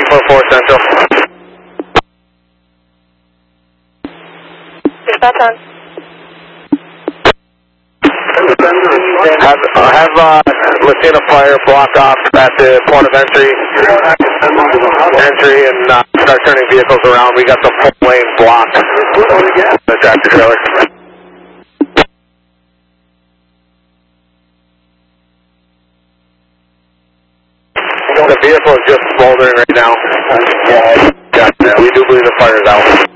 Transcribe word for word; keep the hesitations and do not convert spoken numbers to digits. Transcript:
four four Central. Dispatch on. Have, uh, have uh, Latina Fire block off at the point of entry, entry and uh, start turning vehicles around. We got the full lane blocked. The tractor trailer. The vehicle is just smoldering right now. Yeah, we do believe the fire is out.